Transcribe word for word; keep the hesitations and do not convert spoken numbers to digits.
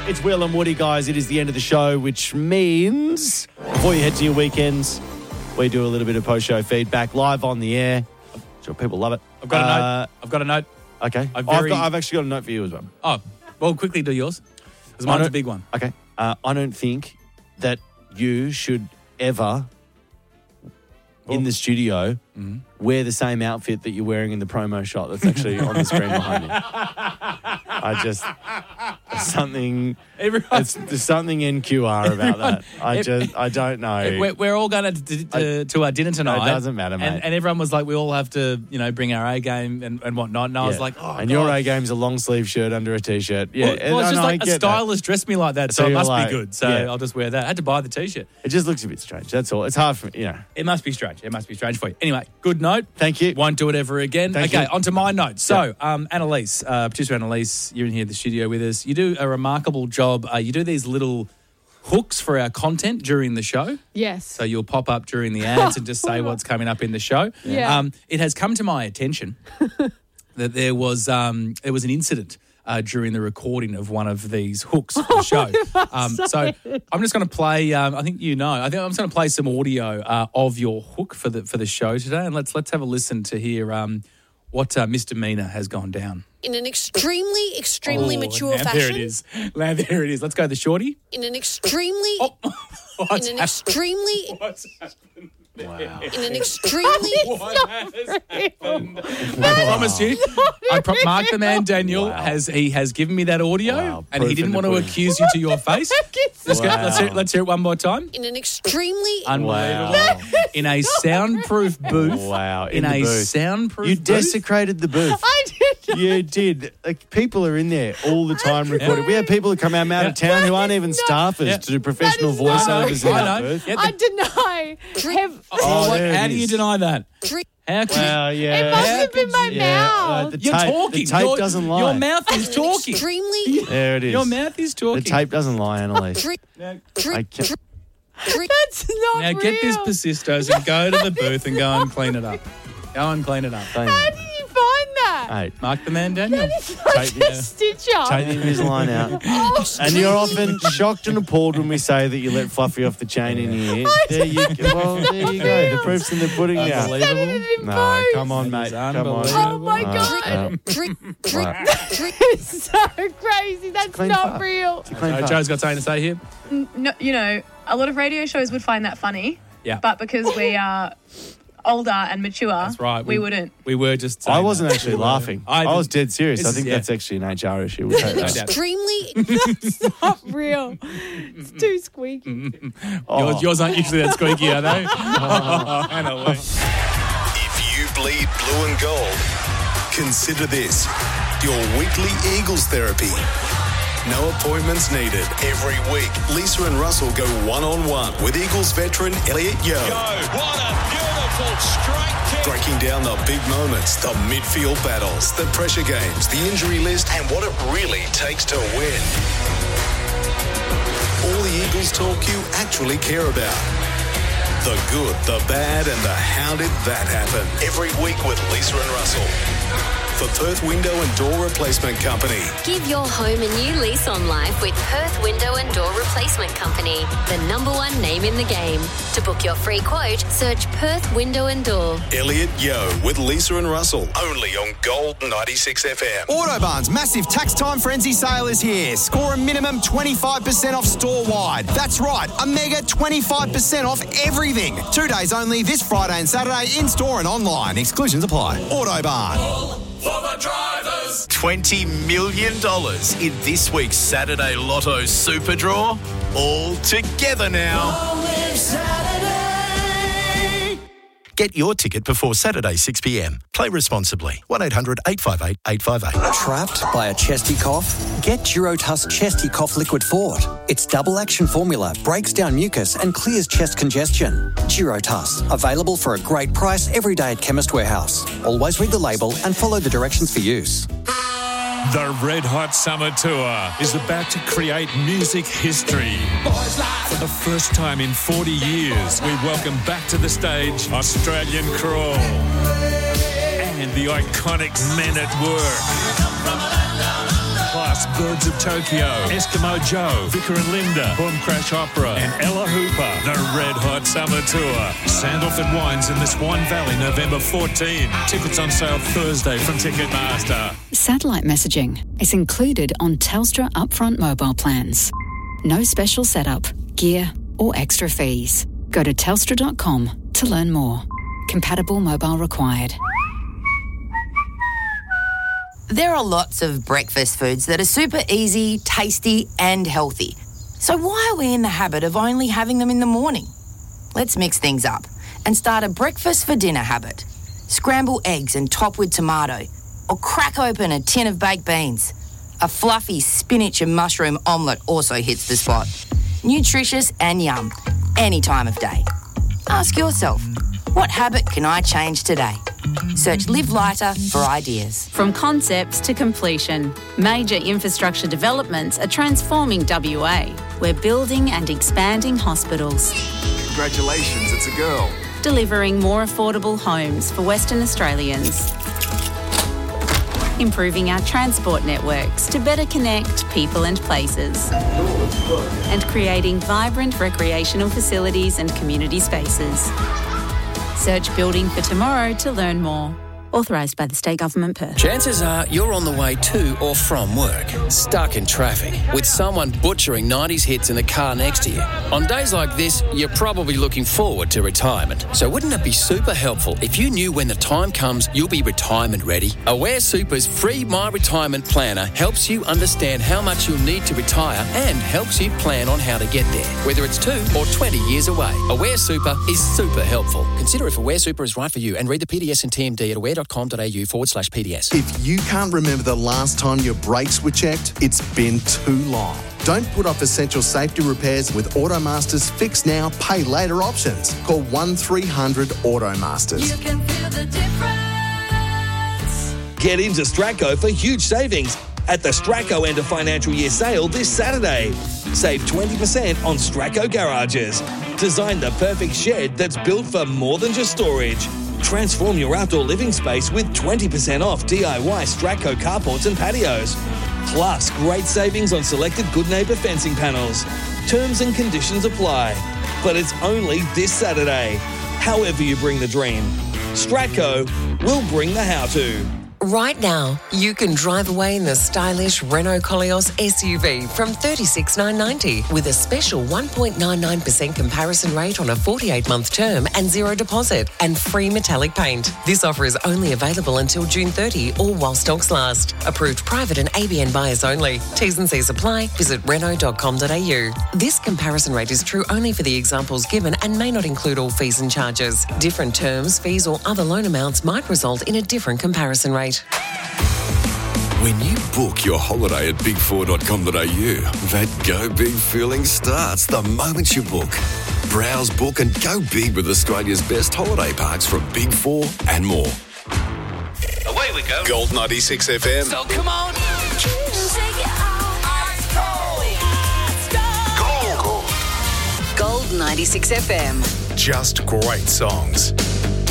It's Will and Woody, guys. It is the end of the show, which means before you head to your weekends, we do a little bit of post-show feedback live on the air. I'm sure people love it. I've got a Uh, note. I've got a note. Okay. I I've, very- got, I've actually got a note for you as well. Oh, well, quickly do yours. Because I mine's a don't- big one. Okay. Uh, I don't think that you should ever, in the studio, Mm-hmm. wear the same outfit that you're wearing in the promo shot that's actually on the screen behind you. I just... There's something... Everyone, It's, there's something N Q R about that. I Everyone- just... I don't know. we're, we're all going to, to, to our dinner tonight. It doesn't matter, mate. And, and everyone was like, we all have to, you know, bring our A game and, and whatnot. And I was Yeah. like, oh, and God. your A game's a long sleeve shirt under a t-shirt. Yeah, Well, well, it's and just I like a get that. stylist dressed me like that, so, So it you're must like- be good. So yeah. I'll just wear that. I had to buy the T-shirt. It just looks a bit strange. That's all. It's hard for you know. It must be strange. It must be strange for you. Anyway, good note. Thank you. Won't do it ever again. Thank okay, you. on to my notes. So, um, Annalise, uh, producer Annalise, you're in here in the studio with us. You do a remarkable job. Uh, you do these little hooks for our content during the show. Yes. So you'll pop up during the ads and just say what's coming up in the show. Yeah. Um, it has come to my attention that there was um, there was an incident uh, during the recording of one of these hooks for the show. Um, so I'm just going to play. Um, I think you know. I think I'm just going to play some audio uh, of your hook for the for the show today, and let's let's have a listen to hear um, what uh, misdemeanor has gone down. In an extremely, extremely Oh, mature now fashion. There it is. Now there it is. Let's go the shorty. In an extremely, Oh, what's in an happened? extremely, What's happened? Wow. in an extremely, What has happened? I promise you, I pro- Mark the Man Daniel Wow. has he has given me that audio, Wow. and he Proof didn't in the want to pudding. accuse you to your face. Let's go. Wow. Let's hear, let's hear it one more time. in an extremely, Unbelievable. Wow. In a soundproof booth. Wow. In, In the a booth. soundproof You booth. desecrated the booth. I did. You did. Like people are in there all the time recording. We have people who come out out of town who aren't even staffers Yeah. to do professional That is not- voiceovers in I that know. booth. Yeah, I the- deny. Have, oh, what- there it how do you is. deny that? drink, How can Well, yeah. it must How have been could my yeah. mouth. Uh, the You're tape, talking. The tape your, doesn't lie. Your mouth is in an talking. extremely, There it is. Your mouth is The talking. tape doesn't lie, Annalise. drink, Now, drink, I can't- drink, That's not now real. get this persistos and go to the booth and go and clean it up. Go and clean it up. Thank How you. did you find that? Hey, Mark the Man Daniel. It's not Take the- a stitch up. take the Invisalign out. Oh, And you're often shocked and appalled when we say that you let Fluffy off the chain in your ear. There you go. Well, there you go. The proof's in the pudding now. Unbelievable. in No, both. come on, mate. It's Come on. unbelievable. Oh my Uh, God. uh, drink, drink, Right. drink. It's so crazy. That's clean not fart. real. Clean Uh, part. Joe's got something to say here. No, you know, a lot of radio shows would find that funny. Yeah. But because we are older and mature, That's right. we, wouldn't. We were just saying I wasn't that. actually We were. laughing. I, I was didn't- dead serious. This I is- think yeah. that's actually an H R issue. We'll take No that. doubt. Extremely, Not real. It's too squeaky. Oh. Yours, yours aren't usually that squeaky, are they? Oh, Annalise. If you bleed blue and gold, consider this your weekly Eagles therapy. No appointments needed. Every week, Lisa and Russell go one-on-one with Eagles veteran Elliot Yeo. What a beautiful straight kick. Breaking down the big moments, the midfield battles, the pressure games, the injury list, and what it really takes to win. All the Eagles talk you actually care about. The good, the bad, and the how did that happen. Every week with Lisa and Russell. For Perth Window and Door Replacement Company. Give your home a new lease on life with Perth Window and Door Replacement Company, the number one name in the game. To book your free quote, search Perth Window and Door. Elliot Yeo with Lisa and Russell, only on Gold ninety-six F M. Autobarn's massive tax time frenzy sale is here. Score a minimum twenty-five percent off store-wide. That's right, a mega twenty-five percent off everything. Two days only this Friday and Saturday in-store and online. Exclusions apply. Autobarn. For the drivers. twenty million dollars in this week's Saturday Lotto Super Draw. All together now. Get your ticket before Saturday six p.m. Play responsibly. one eight hundred eight five eight eight five eight. Trapped by a chesty cough? Get Durotuss Chesty Cough Liquid Fort. Its double action formula breaks down mucus and clears chest congestion. Durotuss, available for a great price every day at Chemist Warehouse. Always read the label and follow the directions for use. The Red Hot Summer Tour is about to create music history. For the first time in forty years, we welcome back to the stage Australian Crawl and the iconic Men at Work. plus Birds of Tokyo, Eskimo Joe, Vicar and Linda, Boom Crash Opera, and Ella Hooper. The Red Hot Summer Tour. Sandalford Wines in the Swan Valley, November fourteenth. Tickets on sale Thursday from Ticketmaster. Satellite messaging is included on Telstra upfront mobile plans. No special setup, gear, or extra fees. Go to telstra dot com to learn more. Compatible mobile required. There are lots of breakfast foods that are super easy, tasty, and healthy. So why are we in the habit of only having them in the morning? Let's mix things up and start a breakfast for dinner habit. Scramble eggs and top with tomato, or crack open a tin of baked beans. A fluffy spinach and mushroom omelette also hits the spot. Nutritious and yum, any time of day. Ask yourself, what habit can I change today? Search Live Lighter for ideas. From concepts to completion, major infrastructure developments are transforming W A. We're building and expanding hospitals. Congratulations, it's a girl. Delivering more affordable homes for Western Australians. Improving our transport networks to better connect people and places. And creating vibrant recreational facilities and community spaces. Search Building for Tomorrow to learn more. Authorised by the State Government, Perth. Chances are you're on the way to or from work, stuck in traffic, with someone butchering nineties hits in the car next to you. On days like this, you're probably looking forward to retirement. So wouldn't it be super helpful if you knew when the time comes you'll be retirement ready? Aware Super's free My Retirement Planner helps you understand how much you'll need to retire and helps you plan on how to get there, whether it's two or twenty years away. Aware Super is super helpful. Consider if Aware Super is right for you and read the P D S and T M D at aware dot com dot a u forward slash P D S. If you can't remember the last time your brakes were checked, it's been too long. Don't put off essential safety repairs with Automaster's Fix Now, Pay Later options. Call one three hundred Automasters. You can feel the difference. Get into Stratco for huge savings at the Stratco End of Financial Year sale this Saturday. Save twenty percent on Stratco garages. Design the perfect shed that's built for more than just storage. Transform your outdoor living space with twenty percent off D I Y Stratco carports and patios. Plus, great savings on selected Good Neighbour fencing panels. Terms and conditions apply. But it's only this Saturday. However you bring the dream, Stratco will bring the how-to. Right now, you can drive away in the stylish Renault Koleos S U V from thirty-six thousand nine hundred ninety with a special one point nine nine percent comparison rate on a forty-eight month term and zero deposit and free metallic paint. This offer is only available until June thirtieth or while stocks last. Approved private and A B N buyers only. T's and C's apply. Visit renault dot com dot a u. This comparison rate is true only for the examples given and may not include all fees and charges. Different terms, fees or other loan amounts might result in a different comparison rate. When you book your holiday at big four dot com dot a u, that go big feeling starts the moment you book. Browse, book and go big with Australia's best holiday parks from Big Four and more. Away we go. Gold ninety-six F M. So come on. Gold. Gold ninety-six F M. Just great songs.